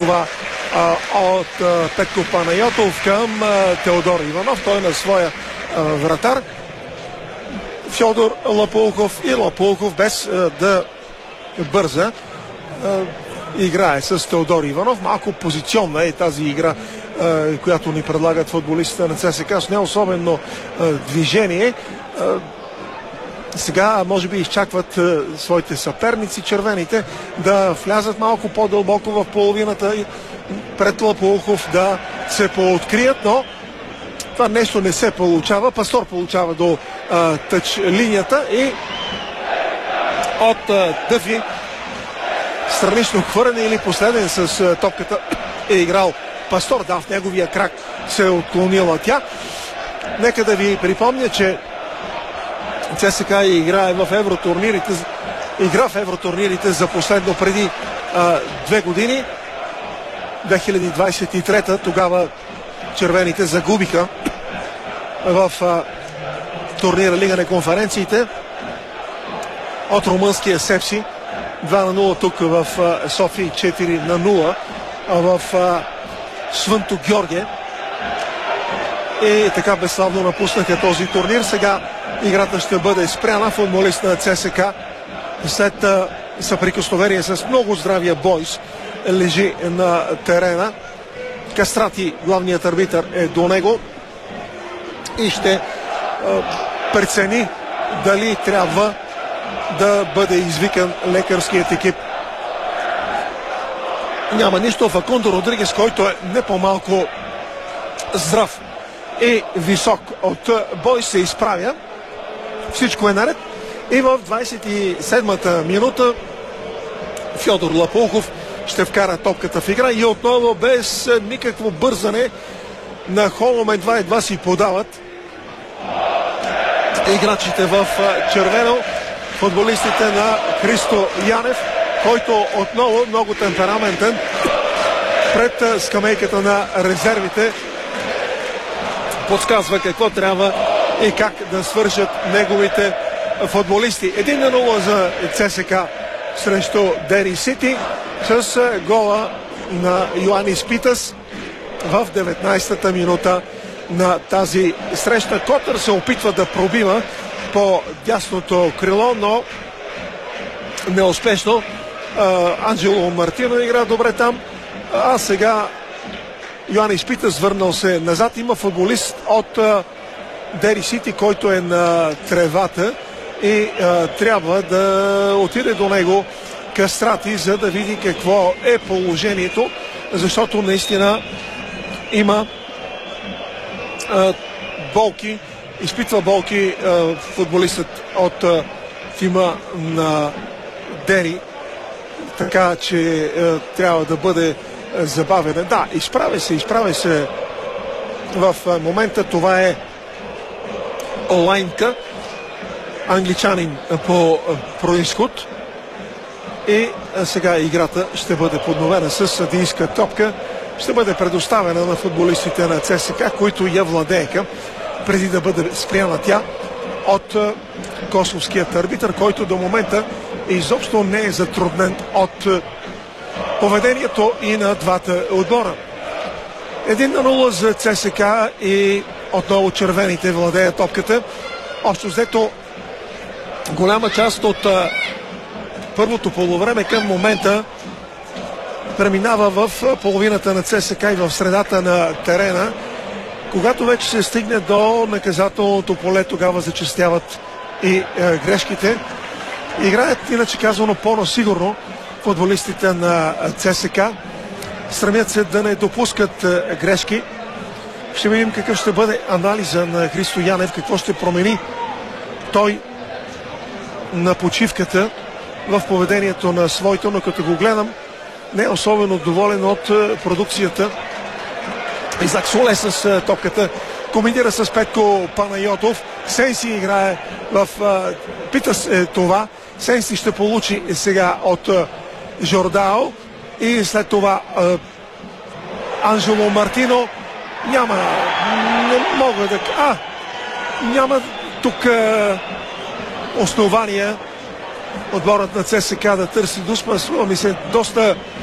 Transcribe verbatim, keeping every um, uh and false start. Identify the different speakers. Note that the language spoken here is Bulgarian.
Speaker 1: това а, от а, Петко Панайотов към а, Теодор Иванов. Той на своя а, вратар Фьодор Лапулков, и Лапулков без а, да бърза а, играе с Теодор Иванов. Малко позиционна е тази игра, а, която ни предлагат футболистите на ЦСКА, с не особено а, движение. А, сега може би изчакват а, своите съперници, червените, да влязат малко по-дълбоко в половината и пред Лапулков да се пооткрият, но това нещо не се получава. Пастор получава до а, тъч линията и от а, Дъфи странично хвърляне или последен с а, топката е играл Пастор. Да, в неговия крак се е отклонила тя. Нека да ви припомня, че ЦСКА играе в евротурнирите, игра в евротурнирите за последно преди а, две години. две хиляди двадесет и трета, тогава червените загубиха в а, турнира Лига на конференциите от румънския Сепси. два на нула тук в а, София и четири на нула в а, Свънто Георге. И така безславно напуснаха този турнир. Сега играта ще бъде спряна. Футболист на ЦСКА след а, съприкосновение с много здравия Бойс лежи на терена. Кастрати, главният арбитър, е до него и ще а, прецени дали трябва да бъде извикан лекарският екип. Няма нищо. Факундо Родригес, който е не по-малко здрав и висок от Бойс, се изправя. Всичко е наред. И в двадесет и седмата минута Фьодор Лапулков ще вкара топката в игра и отново без никакво бързане на Холом едва едва си подават играчите в червено, футболистите на Христо Янев, който отново много темпераментен пред скамейката на резервите подсказва какво трябва и как да свършат неговите футболисти. един на нула за ЦСКА срещу Дери Сити с гола на Йоанис Питас в деветнадесетата минута на тази среща. Котър се опитва да пробива по дясното крило, но неуспешно. Анджело Мартино игра добре там. А сега Йоанис Питас върнал се назад. Има футболист от Дери Сити, който е на тревата и а, трябва да отиде до него Кастрати, за да види какво е положението, защото наистина има а, болки, изпитва болки а, футболистът от а, тима на Дери, така че а, трябва да бъде а, забавен. Да, изправя се, изправя се в а, момента. Това е Олайнка, англичанин по происход. И сега играта ще бъде подновена с съдийска топка. Ще бъде предоставена на футболистите на ЦСКА, които я владееха преди да бъде спряна тя от косовският арбитър, който до момента изобщо не е затруднен от поведението и на двата отбора. един на нула за ЦСКА и отново червените владеят топката. Общо взето голяма част от а, първото полувреме към момента преминава в половината на ЦСКА и в средата на терена. Когато вече се стигне до наказателното поле, тогава зачестяват и а, грешките. Играят, иначе казано, по-насигурно футболистите на ЦСКА. Стремят се да не допускат а, грешки. Ще видим какъв ще бъде анализа на Христо Янев, какво ще промени той на почивката в поведението на своите, но като го гледам, не е особено доволен от продукцията. Изак Соле с топката комбинира с Петко Панайотов. Сенси играе в Питас е това. Сенси ще получи сега от Жордао и след това Анджело Мартино. Няма, не мога да... А, няма тук а, основания отборът на ЦСКА да търси Дусман. Струва ми се доста